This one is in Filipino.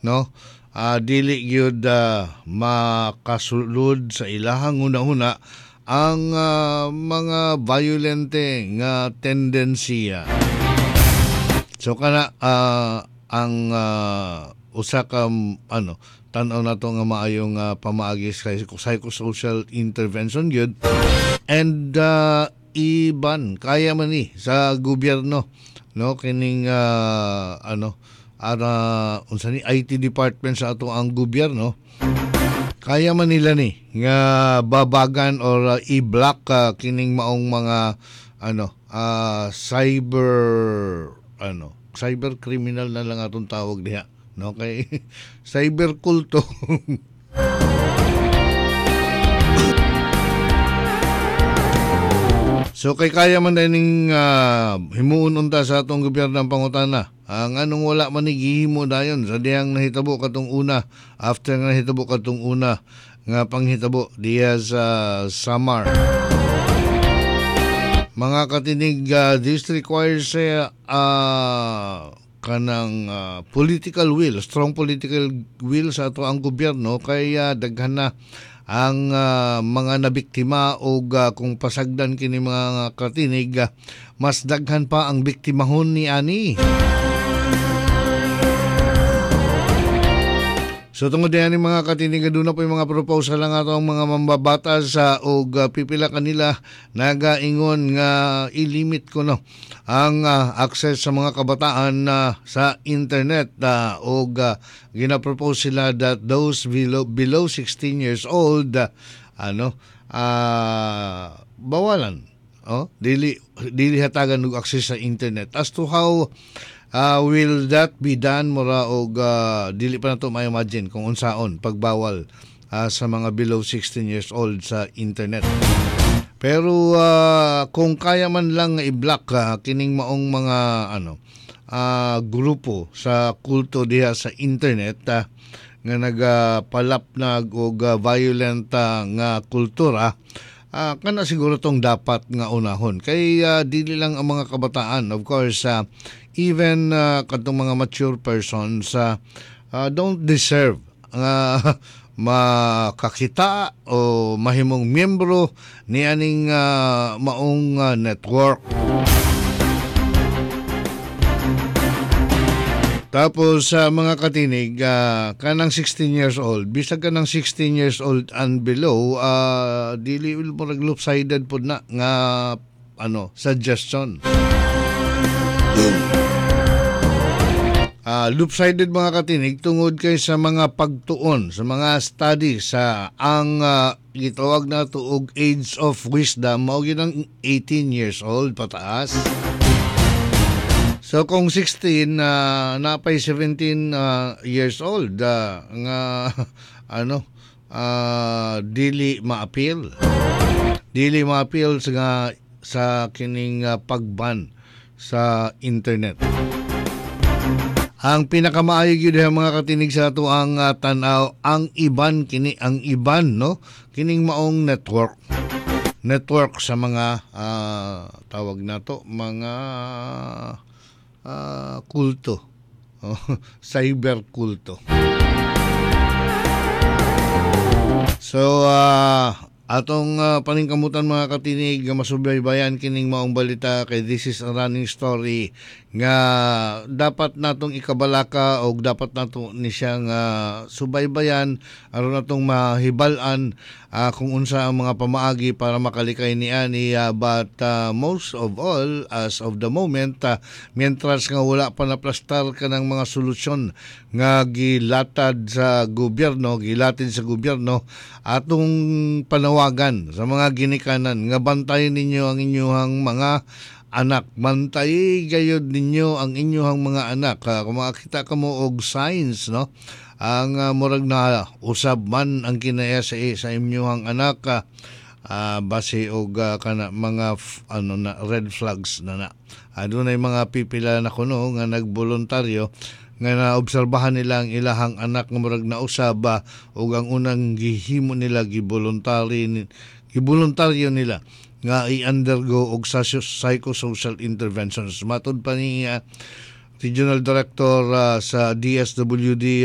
no, dili gyud makasulod sa ilahang una-una ang mga violente nga tendensiya. So kana ang usa ka tan-aw nato nga maayong pamaagi sa psychosocial intervention gyud, and iban kaya man ni sa gobyerno, no, kining unsa ni IT department sa ato ang gobyerno, kaya man nila ni nga babagan or i-block kining maong mga cyber criminal na lang atong tawag diha, no, kay cyber kulto. So kay kaya man dining himuon unta sa atong gobyerno ang pangutana. Ang anong wala man ni gihimo dayon sa diyang nahitabo katong una, after nga nahitabo katong una nga panghitabo diya sa Samar. Mga katinig, this requires kanang political will, strong political will sa ato ang gobyerno, kaya daghan na ang mga nabiktima o kung pasagdan kini mga katinig, mas daghan pa ang biktimahon ni ani. So tungod diyan ni mga katinig, aduna po yung mga proposal lang ato ang mga mambabatas o pipila kanila nagaingon nga ilimit ko ang access sa mga kabataan sa internet o ginapropose sila that those below 16 years old bawalan, dili hatagan og access sa internet. As to how will that be done, mura og dili pa nato ma-imagine kung unsaon pagbawal sa mga below 16 years old sa internet. Pero kung kaya man lang i-block kining maong mga grupo sa kulto diha sa internet nga nagapalapnag og violent nga kultura, kana siguro tong dapat nga unahon. Kay dili lang ang mga kabataan, of course, even katong mga mature persons don't deserve nga makakita o mahimong miyembro ni aning maong network. Tapos sa mga katinig, kanang 16 years old, bisag kanang 16 years old and below, dili mo lopsided po na nga suggestion. Lopsided mga katinig tungod kay sa mga pagtuon, sa mga study sa ang gitawag na tuog age of wisdom, mao gyud ang 18 years old pataas. So kung 16 napay 17 years old nga dili ma-appeal. Dili ma-appeal sa kining pagban sa internet. Ang pinakamaayo gyud mga katinig sa ato ang tan-aw ang iban no, kining maong network sa mga tawag nato mga kulto, cyber kulto. So atong paningkamutan mga katinig, masubaybayan kining maong balita, kay this is a running story nga dapat natong ikabalaka o dapat nato ni siyang subaybayan aron natong mahibal-an kung unsa ang mga pamaagi para makalikay ni ani, but most of all, as of the moment, mientras nga wala pa naplastar ka ng mga solusyon nga gilatid sa gobyerno, atong panawagan sa mga ginikanan nga bantayan ninyo ang inyong mga anak, bantay gayud ninyo ang inyong mga anak. Kung makakita ka mo og signs, no, ang murag na usab man ang kinaya sa inyong anak, base og kana mga red flags na adunay mga pipila na kuno nga nagboluntaryo nga naobserbahan nila ang ilahang anak nga murag na usab ug ang unang gihimo nila gibuluntaryo nila nga i-undergo og psychosocial interventions. Matod pa ni Regional Director sa DSWD